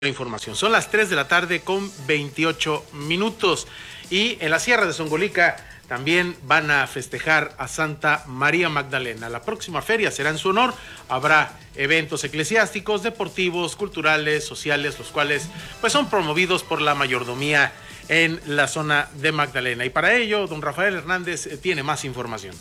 La información. Son las 3 de la tarde con 28 minutos y en la Sierra de Zongolica también van a festejar a Santa María Magdalena. La próxima feria será en su honor. Habrá eventos eclesiásticos, deportivos, culturales, sociales, los cuales pues son promovidos por la mayordomía en la zona de Magdalena. Y para ello, don Rafael Hernández tiene más información.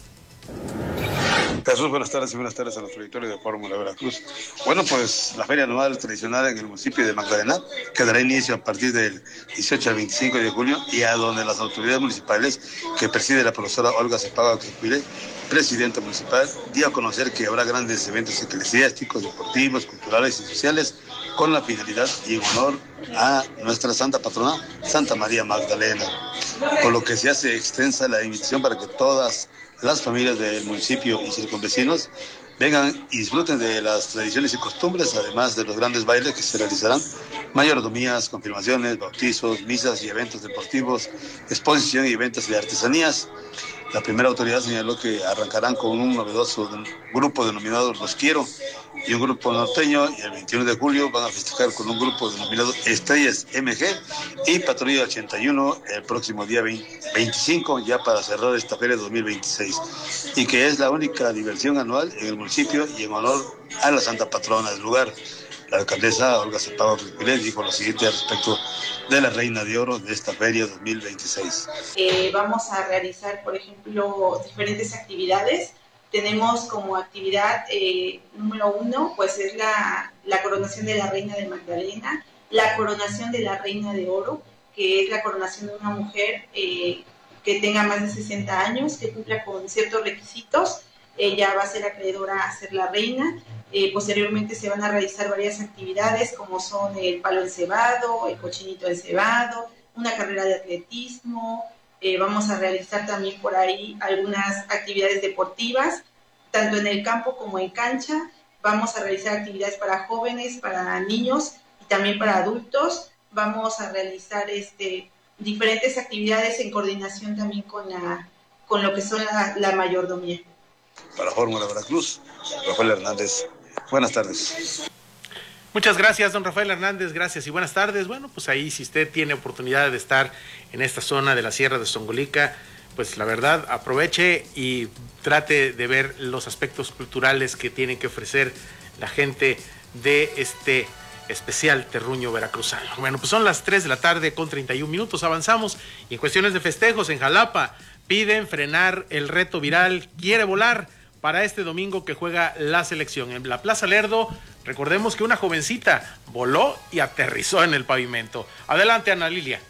Jesús, buenas tardes y buenas tardes a los auditores de Fórmula Veracruz. Bueno, pues la feria anual tradicional en el municipio de Magdalena, que dará inicio a partir del 18 al 25 de julio y a donde las autoridades municipales que preside la profesora Olga Cepagua Quipire, presidenta municipal, dio a conocer que habrá grandes eventos eclesiásticos, deportivos, culturales y sociales con la finalidad y en honor a nuestra santa patrona, Santa María Magdalena, por lo que se hace extensa la invitación para que todas las familias del municipio y circunvecinos vengan y disfruten de las tradiciones y costumbres, además de los grandes bailes que se realizarán, mayordomías, confirmaciones, bautizos, misas y eventos deportivos, exposición y eventos de artesanías. La primera autoridad señaló que arrancarán con un novedoso grupo denominado Los Quiero y un grupo norteño, y el 21 de julio van a festejar con un grupo denominado Estrellas MG y Patrulla 81 el próximo día 25, ya para cerrar esta feria 2026, y que es la única diversión anual en el municipio y en honor a la santa patrona del lugar. La alcaldesa Olga Cepagua Quipire dijo lo siguiente al respecto de la Reina de Oro de esta feria 2026. Vamos a realizar, por ejemplo, diferentes actividades. Tenemos como actividad número 1, pues es la coronación de la Reina de Magdalena, la coronación de la Reina de Oro, que es la coronación de una mujer que tenga más de 60 años, que cumpla con ciertos requisitos. Ella va a ser acreedora a ser la reina. Posteriormente se van a realizar varias actividades como son el palo encebado, el cochinito encebado, una carrera de atletismo. Vamos a realizar también por ahí algunas actividades deportivas, tanto en el campo como en cancha. Vamos a realizar actividades para jóvenes, para niños y también para adultos. Vamos a realizar diferentes actividades en coordinación también con lo que son la mayordomía. Para Fórmula Veracruz, Rafael Hernández. Buenas tardes. Muchas gracias, don Rafael Hernández, gracias y buenas tardes. Bueno, pues ahí si usted tiene oportunidad de estar en esta zona de la Sierra de Zongolica, pues la verdad aproveche y trate de ver los aspectos culturales que tienen que ofrecer la gente de este especial terruño veracruzano. Bueno, pues son las 3 de la tarde con 31 minutos, avanzamos y en cuestiones de festejos en Jalapa piden frenar el reto viral Quiere Volar para este domingo que juega la selección. En la Plaza Lerdo, recordemos que una jovencita voló y aterrizó en el pavimento. Adelante, Ana Lilia.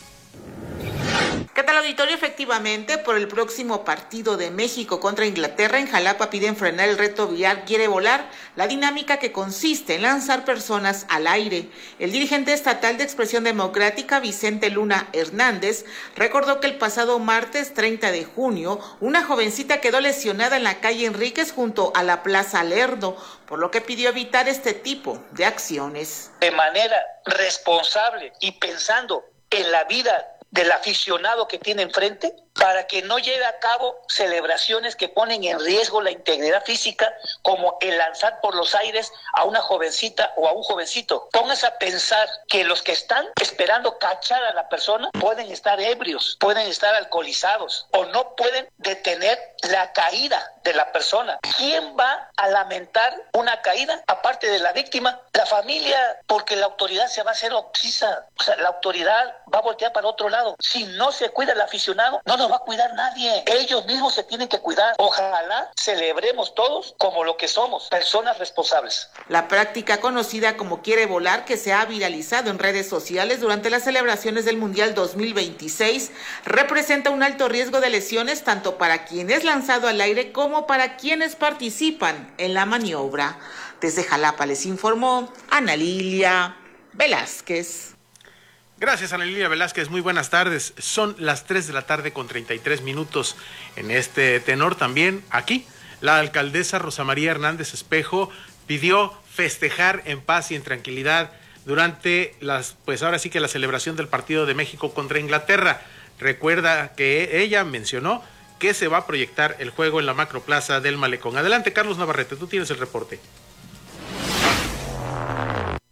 ¿Qué tal, auditorio? Efectivamente, por el próximo partido de México contra Inglaterra, en Jalapa piden frenar el reto viral Quiere Volar, la dinámica que consiste en lanzar personas al aire. El dirigente estatal de Expresión Democrática, Vicente Luna Hernández, recordó que el pasado martes 30 de junio, una jovencita quedó lesionada en la calle Enríquez junto a la Plaza Lerdo, por lo que pidió evitar este tipo de acciones. De manera responsable y pensando en la vida del aficionado que tiene enfrente, para que no lleve a cabo celebraciones que ponen en riesgo la integridad física, como el lanzar por los aires a una jovencita o a un jovencito. Pónganse a pensar que los que están esperando cachar a la persona pueden estar ebrios, pueden estar alcoholizados o no pueden detener la caída de la persona. ¿Quién va a lamentar una caída aparte de la víctima? La familia, porque la autoridad se va a hacer obsesa. O sea, la autoridad va a voltear para otro lado. Si no se cuida el aficionado, no nos va a cuidar nadie. Ellos mismos se tienen que cuidar. Ojalá celebremos todos como lo que somos, personas responsables. La práctica conocida como Quiere Volar, que se ha viralizado en redes sociales durante las celebraciones del Mundial 2026, representa un alto riesgo de lesiones tanto para quien es lanzado al aire como para quienes participan en la maniobra. Desde Jalapa les informó Ana Lilia Velázquez. Gracias, Ana Lilia Velázquez. Muy buenas tardes. Son las 3 de la tarde con 33 minutos. En este tenor también, aquí, la alcaldesa Rosa María Hernández Espejo pidió festejar en paz y en tranquilidad durante pues ahora sí que la celebración del partido de México contra Inglaterra. Recuerda que ella mencionó que se va a proyectar el juego en la Macroplaza del Malecón. Adelante, Carlos Navarrete, tú tienes el reporte.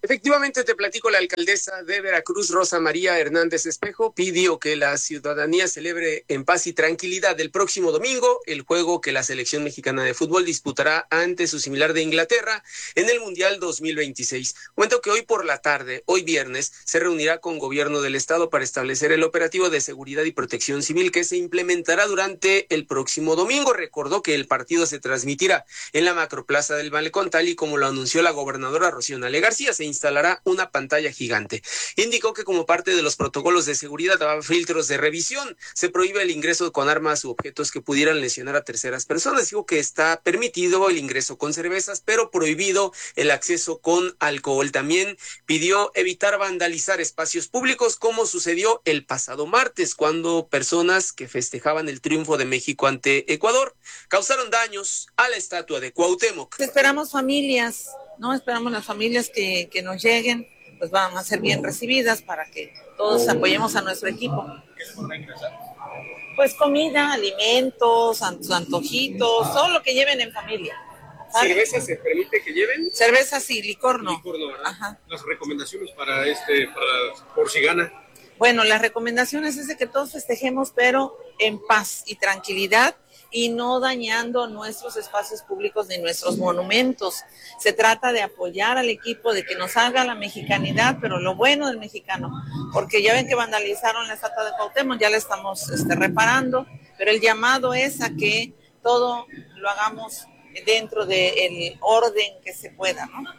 Efectivamente, te platico, la alcaldesa de Veracruz, Rosa María Hernández Espejo, pidió que la ciudadanía celebre en paz y tranquilidad el próximo domingo el juego que la selección mexicana de fútbol disputará ante su similar de Inglaterra en el Mundial 2026. Cuento que hoy por la tarde, hoy viernes, se reunirá con gobierno del estado para establecer el operativo de seguridad y protección civil que se implementará durante el próximo domingo. Recordó que el partido se transmitirá en la macroplaza del Malecón, tal y como lo anunció la gobernadora Rocío Nale García. Se instalará una pantalla gigante. Indicó que como parte de los protocolos de seguridad habrá filtros de revisión. Se prohíbe el ingreso con armas u objetos que pudieran lesionar a terceras personas. Dijo que está permitido el ingreso con cervezas, pero prohibido el acceso con alcohol. También pidió evitar vandalizar espacios públicos, como sucedió el pasado martes, cuando personas que festejaban el triunfo de México ante Ecuador causaron daños a la estatua de Cuauhtémoc. Esperamos familias, ¿no? Esperamos las familias que nos lleguen, pues van a ser bien recibidas para que todos apoyemos a nuestro equipo. ¿Qué les podrá ingresar? Pues comida, alimentos, antojitos, todo lo que lleven en familia. ¿Vale? ¿Cerveza se permite que lleven? Cervezas y licor no. Licor no, ¿verdad? Ajá. Las recomendaciones para por si gana. Bueno, las recomendaciones es de que todos festejemos, pero en paz y tranquilidad, y no dañando nuestros espacios públicos ni nuestros monumentos. Se trata de apoyar al equipo, de que nos haga la mexicanidad, pero lo bueno del mexicano, porque ya ven que vandalizaron la estatua de Cuauhtémoc, ya la estamos reparando, pero el llamado es a que todo lo hagamos dentro del orden que se pueda, ¿no?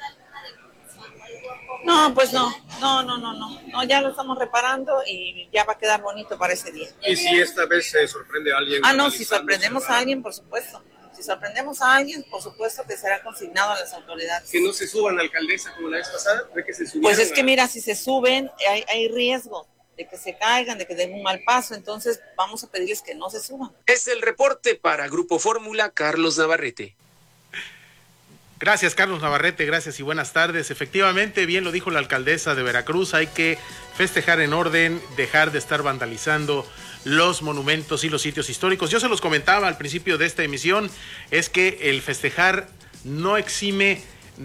No, pues no, ya lo estamos reparando y ya va a quedar bonito para ese día. ¿Y si esta vez se sorprende a alguien? No, si sorprendemos a alguien, por supuesto. Si sorprendemos a alguien, por supuesto que será consignado a las autoridades. Que no se suban, alcaldesa, como la vez pasada, ¿ve que se subieron? Pues es que mira, si se suben, hay riesgo de que se caigan, de que den un mal paso, entonces vamos a pedirles que no se suban. Es el reporte para Grupo Fórmula, Carlos Navarrete. Gracias, Carlos Navarrete, gracias y buenas tardes. Efectivamente, bien lo dijo la alcaldesa de Veracruz, hay que festejar en orden, dejar de estar vandalizando los monumentos y los sitios históricos. Yo se los comentaba al principio de esta emisión, es que el festejar no exime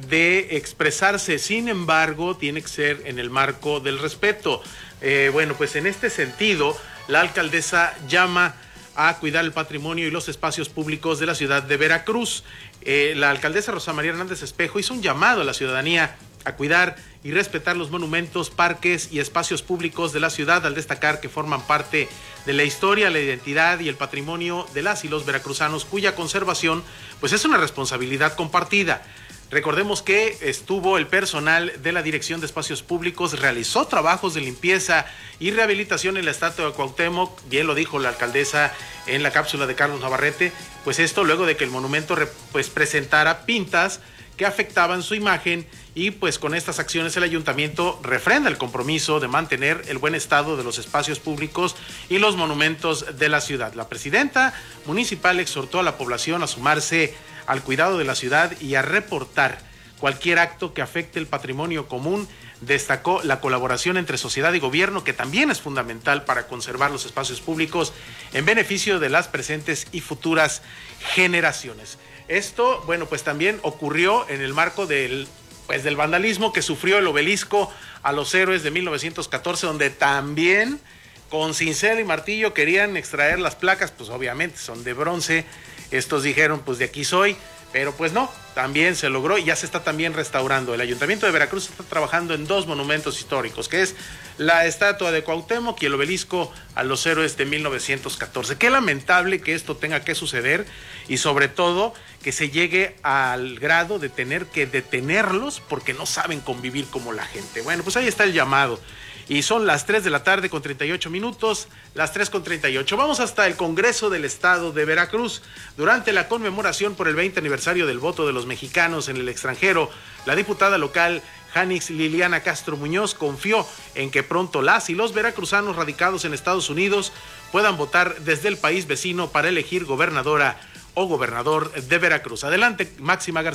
de expresarse, sin embargo, tiene que ser en el marco del respeto. Bueno, pues en este sentido, la alcaldesa llama a cuidar el patrimonio y los espacios públicos de la ciudad de Veracruz. La alcaldesa Rosa María Hernández Espejo hizo un llamado a la ciudadanía a cuidar y respetar los monumentos, parques y espacios públicos de la ciudad, al destacar que forman parte de la historia, la identidad y el patrimonio de las y los veracruzanos, cuya conservación pues es una responsabilidad compartida. Recordemos que estuvo el personal de la Dirección de Espacios Públicos, realizó trabajos de limpieza y rehabilitación en la estatua de Cuauhtémoc, bien lo dijo la alcaldesa en la cápsula de Carlos Navarrete, pues esto luego de que el monumento pues presentara pintas que afectaban su imagen, y pues con estas acciones el ayuntamiento refrenda el compromiso de mantener el buen estado de los espacios públicos y los monumentos de la ciudad. La presidenta municipal exhortó a la población a sumarse al cuidado de la ciudad y a reportar cualquier acto que afecte el patrimonio común. Destacó la colaboración entre sociedad y gobierno, que también es fundamental para conservar los espacios públicos en beneficio de las presentes y futuras generaciones. Esto, bueno, pues también ocurrió en el marco del vandalismo que sufrió el obelisco a los héroes de 1914, donde también con cincel y martillo querían extraer las placas, pues obviamente son de bronce. Estos dijeron, pues de aquí soy, pero pues no, también se logró y ya se está también restaurando. El Ayuntamiento de Veracruz está trabajando en dos monumentos históricos, que es la estatua de Cuauhtémoc y el obelisco a los héroes de 1914. Qué lamentable que esto tenga que suceder y sobre todo que se llegue al grado de tener que detenerlos porque no saben convivir como la gente. Bueno, pues ahí está el llamado. Y son las 3 de la tarde con 38 minutos, las 3:38. Vamos hasta el Congreso del Estado de Veracruz. Durante la conmemoración por el 20 aniversario del voto de los mexicanos en el extranjero, la diputada local Janix Liliana Castro Muñoz confió en que pronto las y los veracruzanos radicados en Estados Unidos puedan votar desde el país vecino para elegir gobernadora o gobernador de Veracruz. Adelante, Máxima García.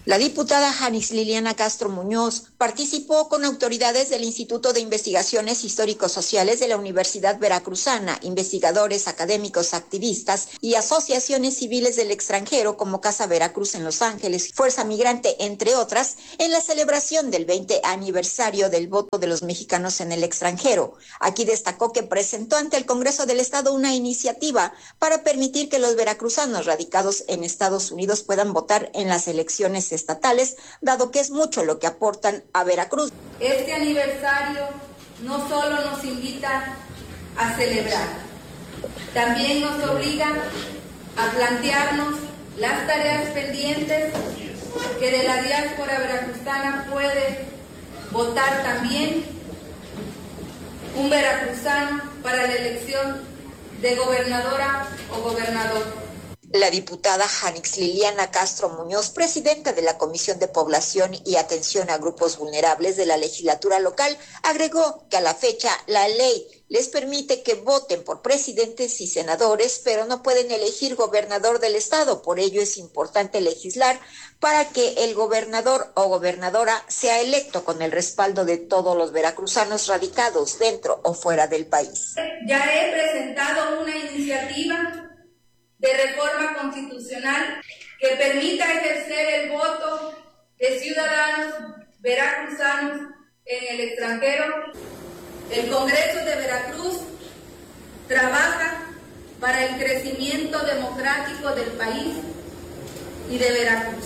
La diputada Janis Liliana Castro Muñoz participó con autoridades del Instituto de Investigaciones Histórico-Sociales de la Universidad Veracruzana, investigadores, académicos, activistas y asociaciones civiles del extranjero como Casa Veracruz en Los Ángeles, Fuerza Migrante, entre otras, en la celebración del 20 aniversario del voto de los mexicanos en el extranjero. Aquí destacó que presentó ante el Congreso del Estado una iniciativa para permitir que los veracruzanos radicados en Estados Unidos puedan votar en las elecciones estatales, dado que es mucho lo que aportan a Veracruz. Este aniversario no solo nos invita a celebrar, también nos obliga a plantearnos las tareas pendientes que de la diáspora veracruzana puede votar también un veracruzano para la elección de gobernadora o gobernador. La diputada Janis Liliana Castro Muñoz, presidenta de la Comisión de Población y Atención a Grupos Vulnerables de la legislatura local, agregó que a la fecha la ley les permite que voten por presidentes y senadores, pero no pueden elegir gobernador del estado. Por ello es importante legislar para que el gobernador o gobernadora sea electo con el respaldo de todos los veracruzanos radicados dentro o fuera del país. Ya he presentado una iniciativa de reforma constitucional que permita ejercer el voto de ciudadanos veracruzanos en el extranjero. El Congreso de Veracruz trabaja para el crecimiento democrático del país y de Veracruz.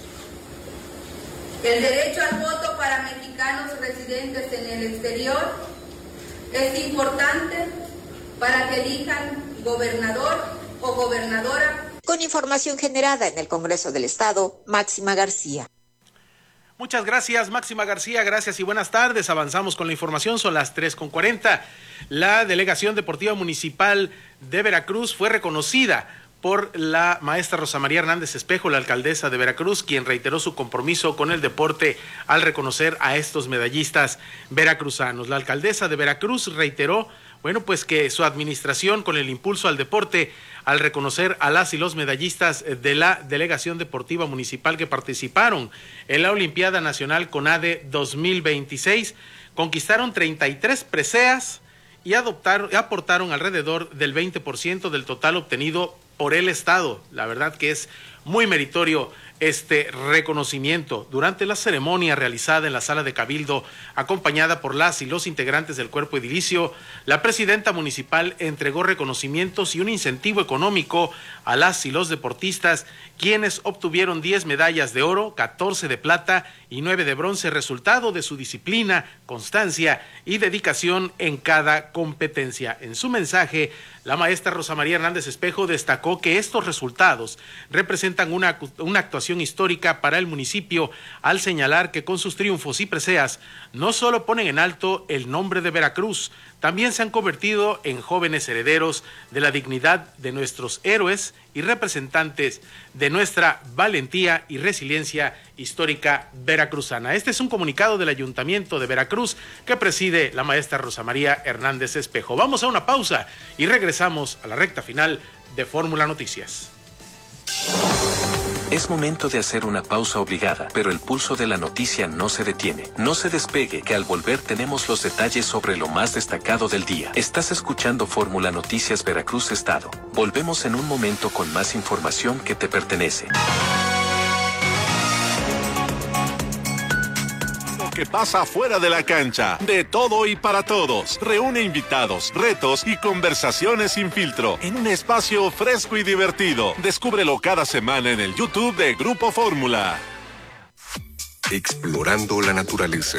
El derecho al voto para mexicanos residentes en el exterior es importante para que elijan gobernador o gobernadora. Con información generada en el Congreso del Estado, Máxima García. Muchas gracias, Máxima García, gracias y buenas tardes. Avanzamos con la información, son las 3:40. La Delegación Deportiva Municipal de Veracruz fue reconocida por la maestra Rosa María Hernández Espejo, la alcaldesa de Veracruz, quien reiteró su compromiso con el deporte al reconocer a estos medallistas veracruzanos. La alcaldesa de Veracruz reiteró, pues que su administración, con el impulso al deporte, al reconocer a las y los medallistas de la Delegación Deportiva Municipal que participaron en la Olimpiada Nacional CONADE 2026, conquistaron 33 preseas y aportaron alrededor del 20% del total obtenido por el Estado. La verdad que es muy meritorio este reconocimiento. Durante la ceremonia realizada en la sala de Cabildo, acompañada por las y los integrantes del cuerpo edilicio, la presidenta municipal entregó reconocimientos y un incentivo económico a las y los deportistas, quienes obtuvieron 10 medallas de oro, 14 de plata y 9 de bronce, resultado de su disciplina, constancia y dedicación en cada competencia. En su mensaje, la maestra Rosa María Hernández Espejo destacó que estos resultados representan una actuación histórica para el municipio, al señalar que con sus triunfos y preseas no solo ponen en alto el nombre de Veracruz, también se han convertido en jóvenes herederos de la dignidad de nuestros héroes y representantes de nuestra valentía y resiliencia histórica veracruzana. Este es un comunicado del Ayuntamiento de Veracruz que preside la maestra Rosa María Hernández Espejo. Vamos a una pausa y regresamos a la recta final de Fórmula Noticias. Es momento de hacer una pausa obligada, pero el pulso de la noticia no se detiene. No se despegue, que al volver tenemos los detalles sobre lo más destacado del día. Estás escuchando Fórmula Noticias Veracruz Estado. Volvemos en un momento con más información que te pertenece. Que pasa fuera de la cancha, de todo y para todos. Reúne invitados, retos y conversaciones sin filtro en un espacio fresco y divertido. Descúbrelo cada semana en el YouTube de Grupo Fórmula. Explorando la naturaleza.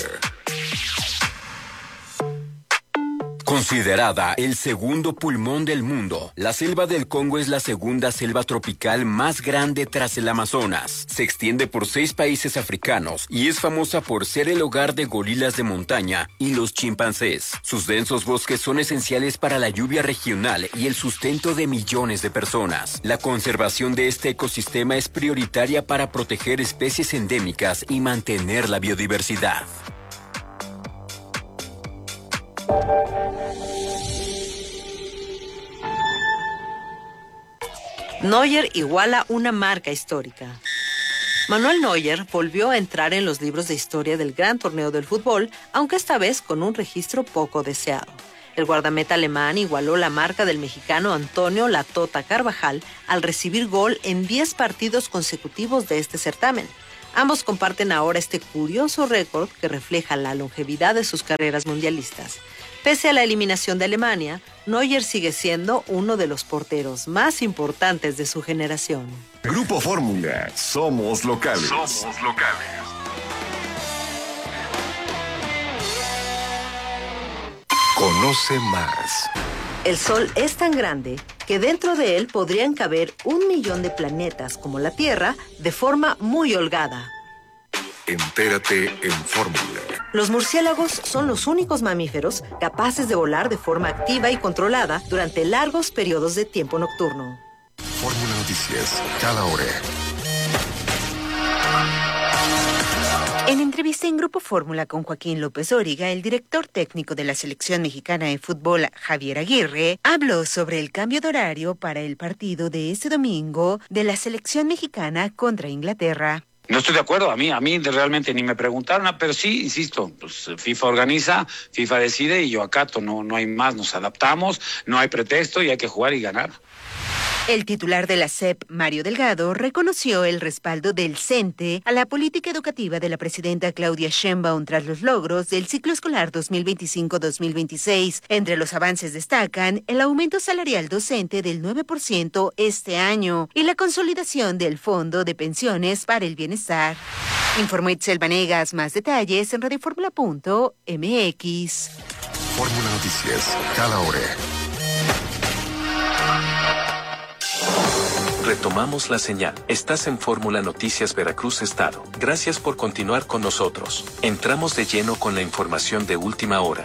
Considerada el segundo pulmón del mundo, la selva del Congo es la segunda selva tropical más grande tras el Amazonas. Se extiende por 6 países africanos y es famosa por ser el hogar de gorilas de montaña y los chimpancés. Sus densos bosques son esenciales para la lluvia regional y el sustento de millones de personas. La conservación de este ecosistema es prioritaria para proteger especies endémicas y mantener la biodiversidad. Neuer iguala una marca histórica. Manuel Neuer volvió a entrar en los libros de historia del gran torneo del fútbol, aunque esta vez con un registro poco deseado. El guardameta alemán igualó la marca del mexicano Antonio La Tota Carvajal al recibir gol en 10 partidos consecutivos de este certamen. Ambos comparten ahora este curioso récord que refleja la longevidad de sus carreras mundialistas. Pese a la eliminación de Alemania, Neuer sigue siendo uno de los porteros más importantes de su generación. Grupo Fórmula, somos locales. Somos locales. Conoce más. El Sol es tan grande que dentro de él podrían caber 1 millón de planetas como la Tierra de forma muy holgada. Entérate en Fórmula. Los murciélagos son los únicos mamíferos capaces de volar de forma activa y controlada durante largos periodos de tiempo nocturno. Fórmula Noticias, cada hora. En entrevista en Grupo Fórmula con Joaquín López Dóriga, el director técnico de la Selección Mexicana de Fútbol, Javier Aguirre, habló sobre el cambio de horario para el partido de este domingo de la Selección Mexicana contra Inglaterra. No estoy de acuerdo, a mí realmente ni me preguntaron, pero sí, insisto, pues FIFA organiza, FIFA decide y yo acato, no hay más, nos adaptamos, no hay pretexto y hay que jugar y ganar. El titular de la SEP, Mario Delgado, reconoció el respaldo del CENTE a la política educativa de la presidenta Claudia Sheinbaum tras los logros del ciclo escolar 2025-2026. Entre los avances destacan el aumento salarial docente del 9% este año y la consolidación del Fondo de Pensiones para el Bienestar. Informó Itzel Vanegas, más detalles en radioformula.mx. Fórmula Noticias, cada hora. Retomamos la señal. Estás en Fórmula Noticias Veracruz Estado. Gracias por continuar con nosotros. Entramos de lleno con la información de última hora.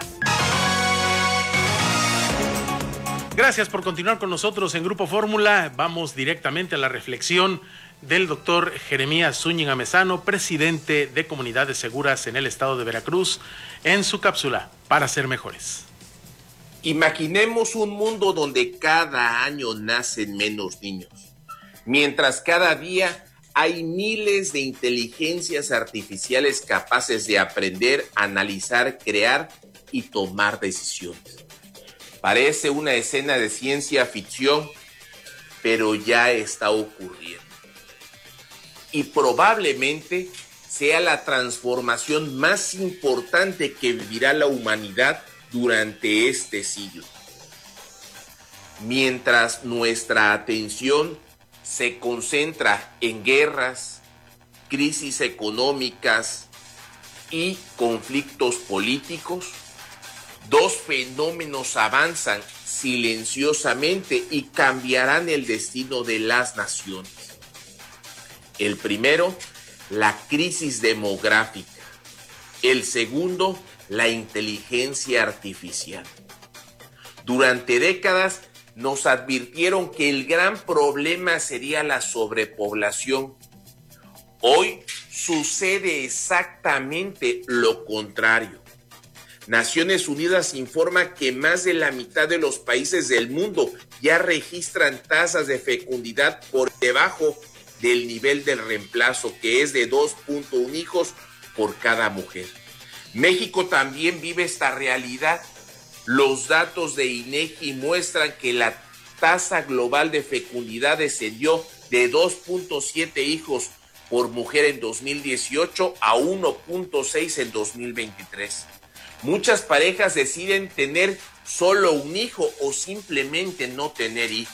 Gracias por continuar con nosotros en Grupo Fórmula. Vamos directamente a la reflexión del doctor Jeremías Zúñiga Mesano, presidente de Comunidades Seguras en el estado de Veracruz, en su cápsula Para Ser Mejores. Imaginemos un mundo donde cada año nacen menos niños, mientras cada día hay miles de inteligencias artificiales capaces de aprender, analizar, crear y tomar decisiones. Parece una escena de ciencia ficción, pero ya está ocurriendo. Y probablemente sea la transformación más importante que vivirá la humanidad durante este siglo. Mientras nuestra atención se concentra en guerras, crisis económicas y conflictos políticos, dos fenómenos avanzan silenciosamente y cambiarán el destino de las naciones. El primero, la crisis demográfica. El segundo, la inteligencia artificial. Durante décadas nos advirtieron que el gran problema sería la sobrepoblación. Hoy sucede exactamente lo contrario. Naciones Unidas informa que más de la mitad de los países del mundo ya registran tasas de fecundidad por debajo del nivel del reemplazo, que es de 2.1 hijos por cada mujer. México también vive esta realidad. Los datos de INEGI muestran que la tasa global de fecundidad descendió de 2.7 hijos por mujer en 2018 a 1.6 en 2023. Muchas parejas deciden tener solo un hijo o simplemente no tener hijos.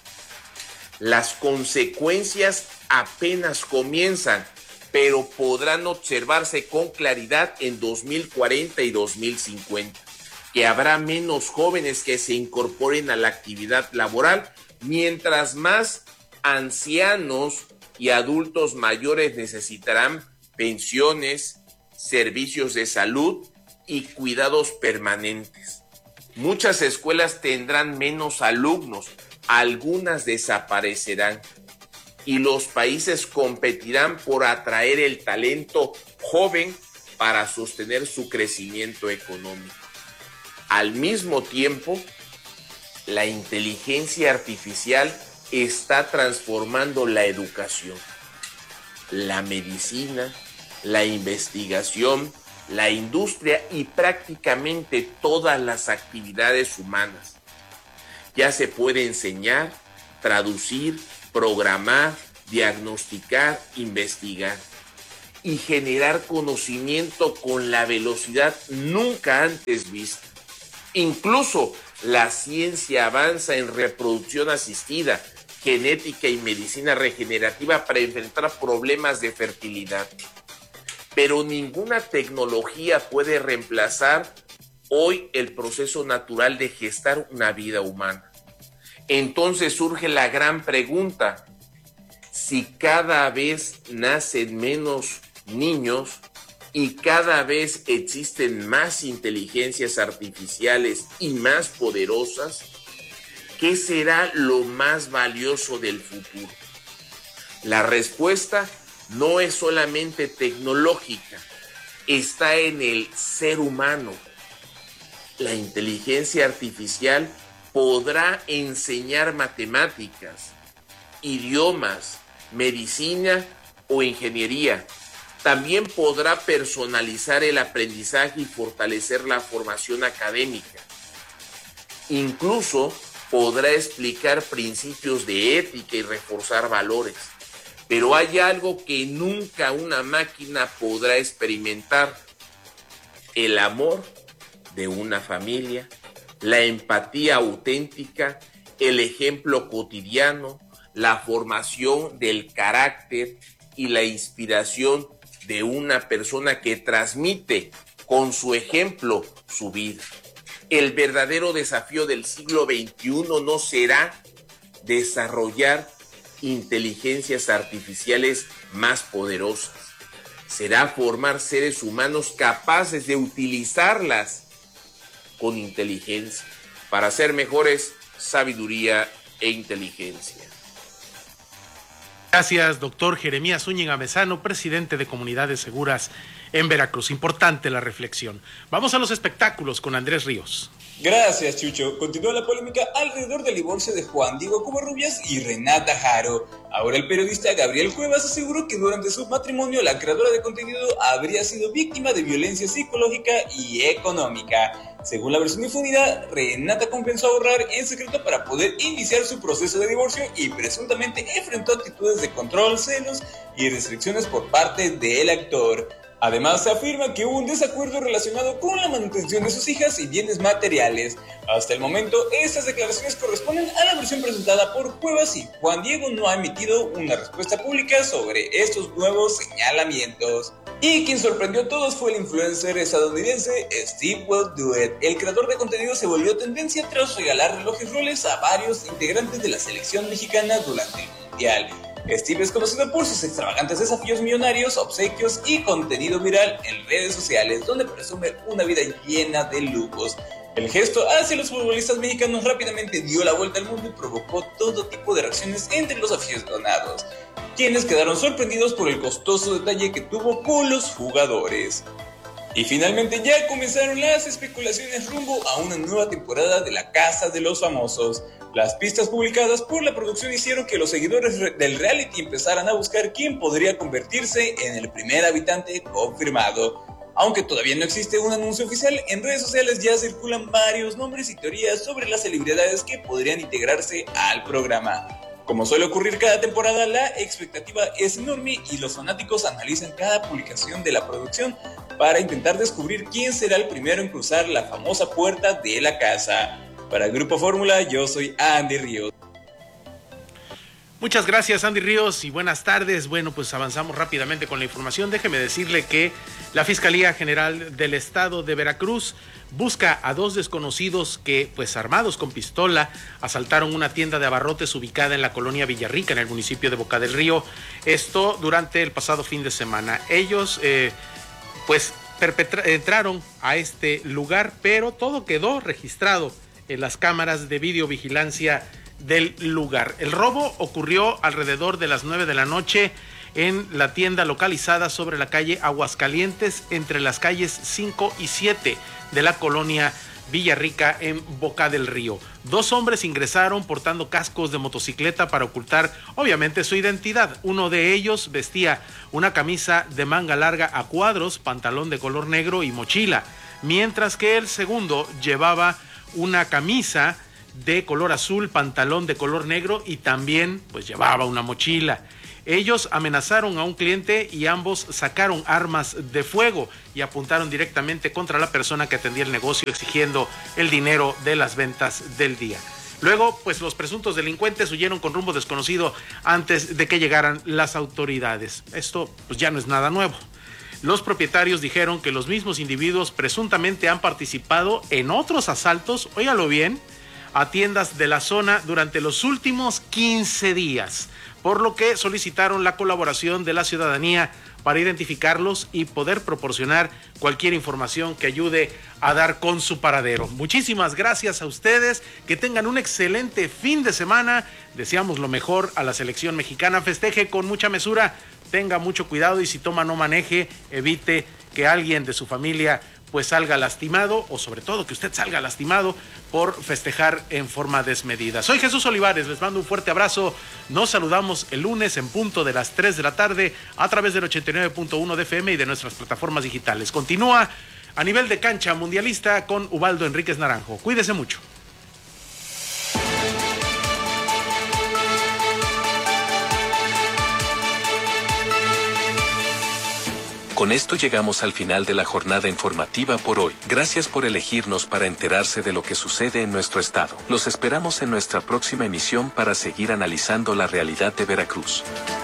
Las consecuencias apenas comienzan, pero podrán observarse con claridad en 2040 y 2050, que habrá menos jóvenes que se incorporen a la actividad laboral, mientras más ancianos y adultos mayores necesitarán pensiones, servicios de salud y cuidados permanentes. Muchas escuelas tendrán menos alumnos, algunas desaparecerán, y los países competirán por atraer el talento joven para sostener su crecimiento económico. Al mismo tiempo, la inteligencia artificial está transformando la educación. la medicina, la investigación, la industria y prácticamente todas las actividades humanas. Ya se puede enseñar, traducir, programar, diagnosticar, investigar y generar conocimiento con la velocidad nunca antes vista. Incluso la ciencia avanza en reproducción asistida, genética y medicina regenerativa para enfrentar problemas de fertilidad. Pero ninguna tecnología puede reemplazar hoy el proceso natural de gestar una vida humana. Entonces surge la gran pregunta: si cada vez nacen menos niños y cada vez existen más inteligencias artificiales y más poderosas, ¿qué será lo más valioso del futuro? La respuesta no es solamente tecnológica, está en el ser humano. La inteligencia artificial podrá enseñar matemáticas, idiomas, medicina o ingeniería. También podrá personalizar el aprendizaje y fortalecer la formación académica. Incluso podrá explicar principios de ética y reforzar valores. Pero hay algo que nunca una máquina podrá experimentar: el amor de una familia, la empatía auténtica, el ejemplo cotidiano, la formación del carácter y la inspiración de una persona que transmite con su ejemplo su vida. El verdadero desafío del siglo XXI no será desarrollar inteligencias artificiales más poderosas, será formar seres humanos capaces de utilizarlas con inteligencia para ser mejores, sabiduría e inteligencia. Gracias, doctor Jeremías Zúñiga Mesano, presidente de Comunidades Seguras en Veracruz. Importante la reflexión. Vamos a los espectáculos con Andrés Ríos. Gracias, Chucho. Continúa la polémica alrededor del divorcio de Juan Diego Covarrubias y Renata Jaro. Ahora el periodista Gabriel Cuevas aseguró que durante su matrimonio la creadora de contenido habría sido víctima de violencia psicológica y económica. Según la versión difundida, Renata comenzó a ahorrar en secreto para poder iniciar su proceso de divorcio y presuntamente enfrentó actitudes de control, celos y restricciones por parte del actor. Además, se afirma que hubo un desacuerdo relacionado con la manutención de sus hijas y bienes materiales. Hasta el momento, estas declaraciones corresponden a la versión presentada por Cuevas y Juan Diego no ha emitido una respuesta pública sobre estos nuevos señalamientos. Y quien sorprendió a todos fue el influencer estadounidense Steve Will Do It. El creador de contenido se volvió tendencia tras regalar relojes Rolex a varios integrantes de la selección mexicana durante el Mundial. Steve es conocido por sus extravagantes desafíos millonarios, obsequios y contenido viral en redes sociales, donde presume una vida llena de lujos. El gesto hacia los futbolistas mexicanos rápidamente dio la vuelta al mundo y provocó todo tipo de reacciones entre los aficionados, quienes quedaron sorprendidos por el costoso detalle que tuvo con los jugadores. Y finalmente ya comenzaron las especulaciones rumbo a una nueva temporada de La Casa de los Famosos. Las pistas publicadas por la producción hicieron que los seguidores del reality empezaran a buscar quién podría convertirse en el primer habitante confirmado. Aunque todavía no existe un anuncio oficial, en redes sociales ya circulan varios nombres y teorías sobre las celebridades que podrían integrarse al programa. Como suele ocurrir cada temporada, la expectativa es enorme y los fanáticos analizan cada publicación de la producción para intentar descubrir quién será el primero en cruzar la famosa puerta de la casa. Para el Grupo Fórmula, yo soy Andy Ríos. Muchas gracias, Andy Ríos, y buenas tardes. Bueno, pues avanzamos rápidamente con la información. Déjeme decirle que la Fiscalía General del Estado de Veracruz busca a dos desconocidos que, pues armados con pistola, asaltaron una tienda de abarrotes ubicada en la colonia Villarrica, en el municipio de Boca del Río. Esto durante el pasado fin de semana. Ellos, entraron a este lugar, pero todo quedó registrado en las cámaras de videovigilancia del lugar. El robo ocurrió alrededor de las 9 de la noche en la tienda localizada sobre la calle Aguascalientes, entre las calles 5 y 7 de la colonia Villarrica en Boca del Río. 2 hombres ingresaron portando cascos de motocicleta para ocultar obviamente su identidad. Uno de ellos vestía una camisa de manga larga a cuadros, pantalón de color negro y mochila, mientras que el segundo llevaba una camisa de color azul, pantalón de color negro y también pues llevaba una mochila. Ellos amenazaron a un cliente y ambos sacaron armas de fuego y apuntaron directamente contra la persona que atendía el negocio, exigiendo el dinero de las ventas del día. Luego, pues los presuntos delincuentes huyeron con rumbo desconocido antes de que llegaran las autoridades. Esto pues ya no es nada nuevo. Los propietarios dijeron que los mismos individuos presuntamente han participado en otros asaltos, óigalo bien, a tiendas de la zona durante los últimos 15 días. Por lo que solicitaron la colaboración de la ciudadanía para identificarlos y poder proporcionar cualquier información que ayude a dar con su paradero. Muchísimas gracias a ustedes, que tengan un excelente fin de semana, deseamos lo mejor a la selección mexicana, festeje con mucha mesura, tenga mucho cuidado y si toma no maneje, evite que alguien de su familia pues salga lastimado o sobre todo que usted salga lastimado por festejar en forma desmedida. Soy Jesús Olivares, les mando un fuerte abrazo. Nos saludamos el lunes en punto de las 3 de la tarde a través del 89.1 de FM y de nuestras plataformas digitales. Continúa a nivel de cancha mundialista con Ubaldo Enríquez Naranjo. Cuídese mucho. Con esto llegamos al final de la jornada informativa por hoy. Gracias por elegirnos para enterarse de lo que sucede en nuestro estado. Los esperamos en nuestra próxima emisión para seguir analizando la realidad de Veracruz.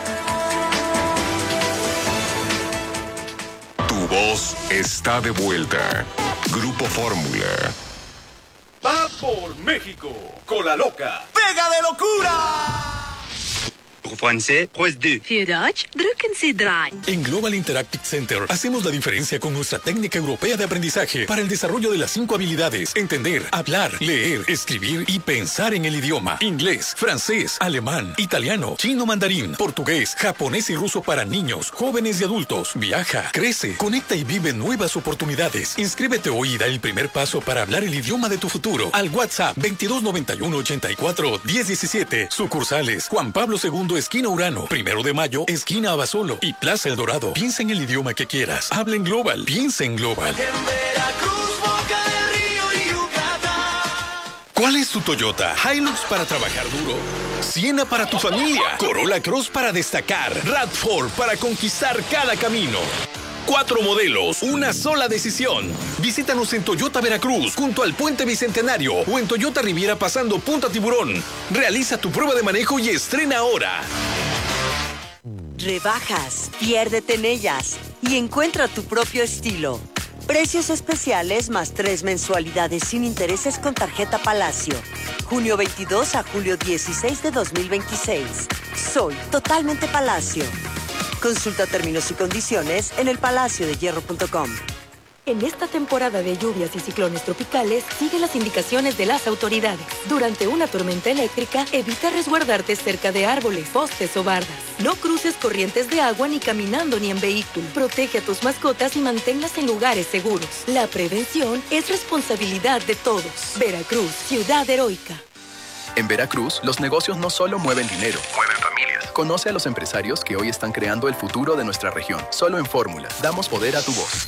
Tu voz está de vuelta. Grupo Fórmula. ¡Va por México! ¡Cola loca! ¡Pega de locura! Français, press 2. Für Deutsch, drücken Sie 3. En Global Interactive Center hacemos la diferencia con nuestra técnica europea de aprendizaje para el desarrollo de las 5 habilidades: entender, hablar, leer, escribir y pensar en el idioma. Inglés, francés, alemán, italiano, chino mandarín, portugués, japonés y ruso para niños, jóvenes y adultos. Viaja, crece, conecta y vive nuevas oportunidades. Inscríbete hoy y da el primer paso para hablar el idioma de tu futuro. Al WhatsApp 2291 84 1017. Sucursales Juan Pablo II, esquina Urano, 1 de Mayo, esquina Abasolo y Plaza El Dorado. Piensa en el idioma que quieras. Habla en Global. Piensa en Global. ¿Cuál es tu Toyota? Hilux para trabajar duro, Siena para tu familia, Corolla Cross para destacar, RAV4 para conquistar cada camino. 4 modelos, una sola decisión. Visítanos en Toyota Veracruz, junto al Puente Bicentenario, o en Toyota Riviera pasando Punta Tiburón. Realiza tu prueba de manejo y estrena ahora. Rebajas, piérdete en ellas y encuentra tu propio estilo. Precios especiales más 3 mensualidades sin intereses con tarjeta Palacio. Junio 22 a julio 16 de 2026. Soy totalmente Palacio. Consulta términos y condiciones en elpalaciodehierro.com. En esta temporada de lluvias y ciclones tropicales, sigue las indicaciones de las autoridades. Durante una tormenta eléctrica, evita resguardarte cerca de árboles, postes o bardas. No cruces corrientes de agua ni caminando ni en vehículo. Protege a tus mascotas y manténlas en lugares seguros. La prevención es responsabilidad de todos. Veracruz, ciudad heroica. En Veracruz, los negocios no solo mueven dinero, mueven familias. Conoce a los empresarios que hoy están creando el futuro de nuestra región. Solo en Fórmula, damos poder a tu voz.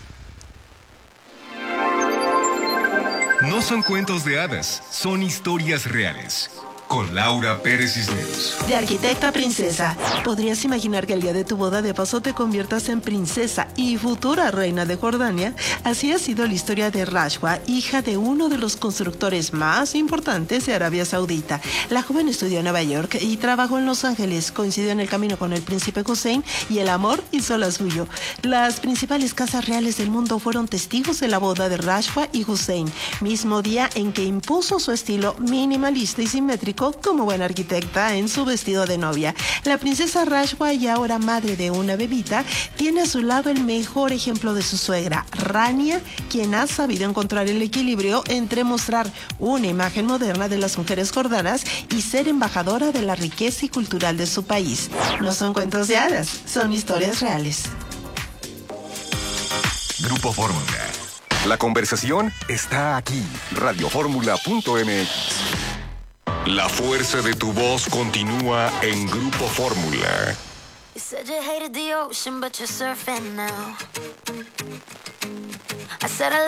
No son cuentos de hadas, son historias reales. Con Laura Pérez Cisneros. De arquitecta a princesa. ¿Podrías imaginar que el día de tu boda de paso te conviertas en princesa y futura reina de Jordania? Así ha sido la historia de Rashwa, hija de uno de los constructores más importantes de Arabia Saudita. La joven estudió en Nueva York y trabajó en Los Ángeles. Coincidió en el camino con el príncipe Hussein y el amor hizo la suyo. Las principales casas reales del mundo fueron testigos de la boda de Rashwa y Hussein, mismo día en que impuso su estilo minimalista y simétrico como buena arquitecta en su vestido de novia. La princesa Rashwa, y ahora madre de una bebita, tiene a su lado el mejor ejemplo de su suegra, Rania, quien ha sabido encontrar el equilibrio entre mostrar una imagen moderna de las mujeres jordanas y ser embajadora de la riqueza y cultural de su país. No son cuentos de hadas, son historias reales. Grupo Fórmula. La conversación está aquí. Radioformula.mx. La fuerza de tu voz continúa en Grupo Fórmula. You said you hated the ocean, but you're surfing now. I said I